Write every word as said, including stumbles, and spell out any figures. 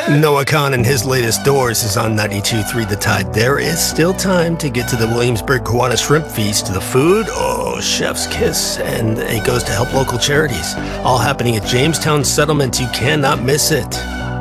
Noah Khan and his latest Doors is on ninety-two point three The Tide. There is still time to get to the Williamsburg Kiwanis Shrimp Feast. The food, oh, chef's kiss, and it goes to help local charities. All happening at Jamestown Settlement. You cannot miss it.